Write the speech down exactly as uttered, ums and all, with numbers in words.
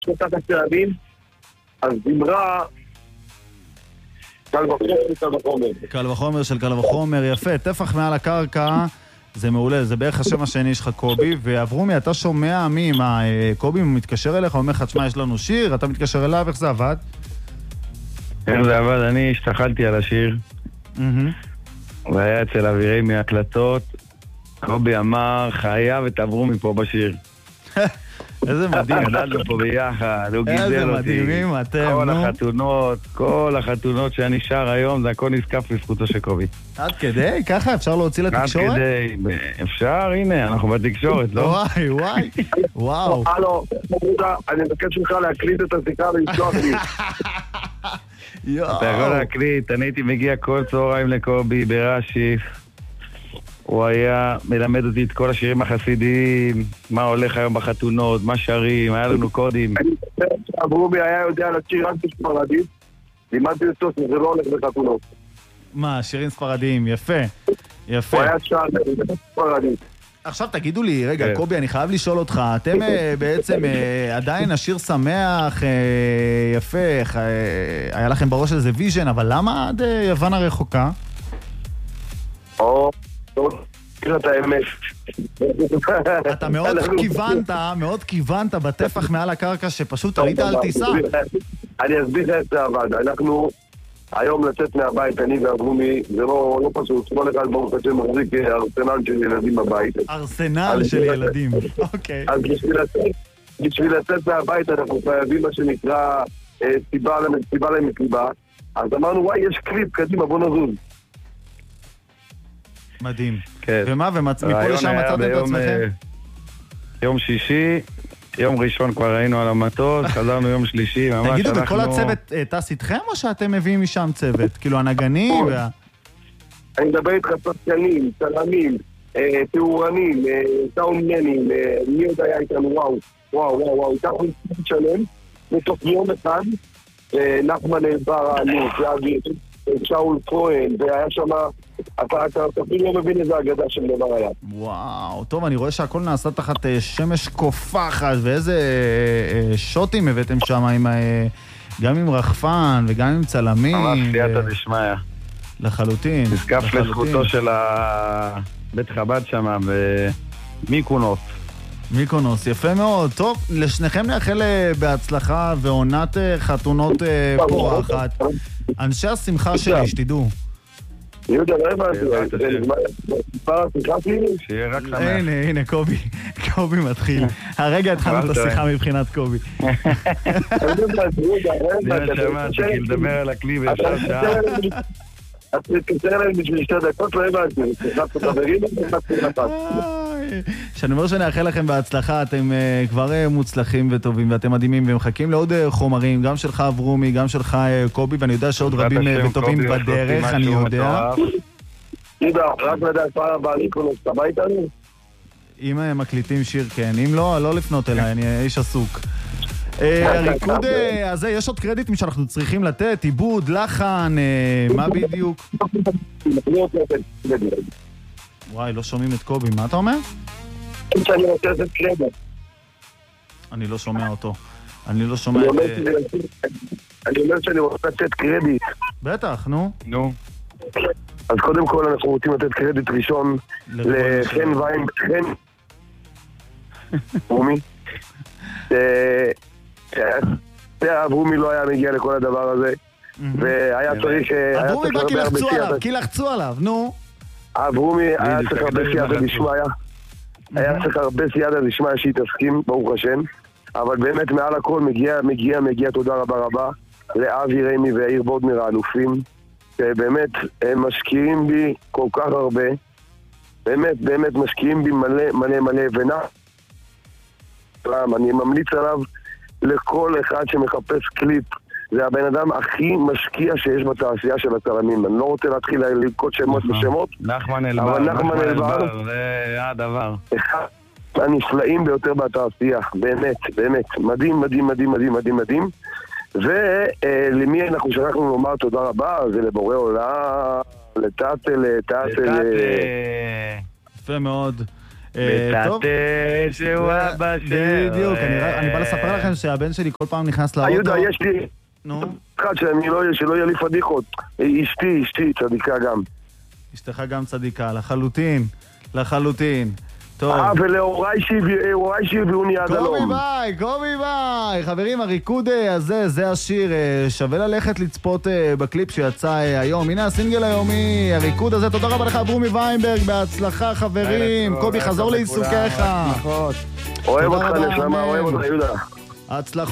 תחת צעדים, אז זמרה קל וחומר של קל וחומר. קל וחומר של קל וחומר, יפה. טפח מעל הקרקע, זה מעולה, זה בערך השם השני שלך קובי, ועברומי, אתה שומע מי, מה, קובי מתקשר אליך, אומר לך, תשמע, יש לנו שיר, אתה מתקשר אליו, איך זה עבד? איך זה עבד? אני השתחלתי על השיר, והיה אצל אבירי מהקלטות, קובי אמר, חייב את אברומי פה בשיר. איזה מדהים. גדלנו פה ביחד, הוא גידל אותי. איזה מדהימים אתם, כל נו. החתונות, כל החתונות שאני שר היום, זה הכל נזקף לזכותו של קובי. עד כדי? ככה אפשר להוציא לתקשורת? עד כדי, אפשר, הנה, אנחנו בתקשורת, לא? וואי, וואי, וואו. הלו, אני מבקש ממך להקליט את השיחה ולשלוח לי. אתה יכול להקליט, אני הייתי מגיע כל צהריים לקובי ברש"י. הוא היה מלמד אותי את כל השירים החסידיים, מה הולך היום בחתונות, מה שרים, היה לנו קודים. אני חושב שאברומי היה יודע לשיר רק בספרדית, לימדתי אותו שזה לא הולך בחתונות. מה, שירים ספרדיים, יפה, יפה. הוא היה שר בספרדית. עכשיו תגידו לי, רגע, קובי, אני חייב לשאול אותך, אתם בעצם עדיין השיר שמח, יפה, היה לכם בראש איזה ויז'ן, אבל למה עד יוון הרחוקה? או... את האמת. אתה מאוד כיוונת, מאוד כיוונת בטפח מעל הקרקע שפשוט עלית על טיסה. אני אסביר איך זה עבד. אנחנו היום לצאת מהבית, אני ואברומי, זה לא פשוט. כל אחד ברוך השם מחזיק ארסנל של ילדים בבית. ארסנל של ילדים, אוקיי. אז בשביל לצאת מהבית אנחנו חייבים מה שנקרא סיבה למקליבה. אז אמרנו, וואי, יש קליפ, קדימה, בוא נזוז. מדהים. ומה, ומפה לשם מצאתם את עצמכם? יום שישי, יום ראשון כבר היינו על המטוס, חזרנו יום שלישי, ממש תגידו, וכל הצוות טס איתכם או שאתם מביאים משם צוות? כאילו הנגנים? אני מדבר איתך שחקנים, צלמים, תאורנים, סאונדמנים, מי עוד היה איתנו, וואו, וואו, וואו, וואו, איתנו שלם, בתוך יום אחד, נחמן אלבר, שאול כהן, והיה שם, אתה אפילו לא מבין איזה אגדה של דבר היה. וואו, טוב, אני רואה שהכל נעשה תחת שמש קופחת, ואיזה שוטים הבאתם שם, גם עם רחפן וגם עם צלמים. ממש סייעתא דשמיא. לחלוטין. נזקף לזכותו של בית חב"ד שם, ומיקונוס. מיקונוס, יפה מאוד. טוב, לשניכם נאחל בהצלחה ועונת חתונות פורחת. אנשי השמחה שלי, שתדעו. יהודה, לא הבנתי, זה מספר השיחה שלי? שיהיה רק שמח. הנה, הנה, קובי, קובי מתחיל. הרגע התחלנו את השיחה מבחינת קובי. אני יודע, יהודה, זה שמעת, כי לדבר על הכלי ואפשר שעה. את מתקצר להם בשביל שתי דקות, לא הבנתי. שיחת חברים, שיחת שיחת. שאני אומר שנאחל לכם בהצלחה, אתם כבר מוצלחים וטובים ואתם מדהימים ומחכים לעוד חומרים, גם שלך אברומי, גם שלך קובי, ואני יודע שעוד רבים וטובים בדרך, אני יודע. יהודה, רק לדעת פעם הבאה ניקונוס, אתה בא איתנו? אם מקליטים שיר, כן. אם לא, לא לפנות אליי, אני איש עסוק. הריקוד הזה, יש עוד קרדיטים שאנחנו צריכים לתת, עיבוד, לחן, מה בדיוק? וואי, לא שומעים את קובי, מה אתה אומר? שאני רוצה לתת קרדיט. אני לא שומע אותו. אני לא שומע את... אני אומר שאני רוצה לתת קרדיט. בטח, נו. נו. אז קודם כל אנחנו רוצים לתת קרדיט ראשון לחן ויין, חן. אברומי. אברומי לא היה מגיע לכל הדבר הזה. והיה צריך... אברומי בא כי לחצו עליו, כי לחצו עליו, נו. אברומי היה צריך הרבה סייעתא דשמיא. היה צריך הרבה סייעתא דשמיא שהתעסקים, ברוך השם. אבל באמת מעל הכל מגיע, מגיע, מגיע, תודה רבה רבה לאבי ריימי ויאיר בודנר האלופים, שבאמת הם משקיעים בי כל כך הרבה, באמת, באמת משקיעים בי מלא, מלא, מלא, ונע. אני ממליץ עליו לכל אחד שמחפש קליפ, זה הבן אדם הכי משקיע שיש בתעשייה של הצלמים. אני לא רוצה להתחיל ללקוד שמות ושמות, נחמן אלבר, אבל נחמן אלבר, זה הדבר. אחד הנפלאים ביותר בתעשייה, באמת, באמת, מדהים, מדהים, מדהים, מדהים, מדהים, מדהים. ולמי אנחנו שכחנו לומר תודה רבה, זה לבורא עולה, לטאטל, לטאטל. יפה מאוד. בטאטה שהוא אבא של... בדיוק, אני בא לספר לכם שהבן שלי כל פעם נכנס לאוטו. יהודה, יש לי... נו? אחד שלא יהיה לי פדיחות. אשתי, אשתי, צדיקה גם. אשתך גם צדיקה, לחלוטין, לחלוטין. טוב. אה, ולהוריי שהביאוני עד הלום. קובי ביי, קובי ביי. חברים, הריקוד הזה, זה השיר. שווה ללכת לצפות בקליפ שיצא היום. הנה הסינגל היומי, הריקוד הזה. תודה רבה לך, ברומי ויינברג. בהצלחה, חברים. קובי, חזור לעיסוקיך. אוהב אותך, נשמה, אוהב אותך, יהודה. הצלחה.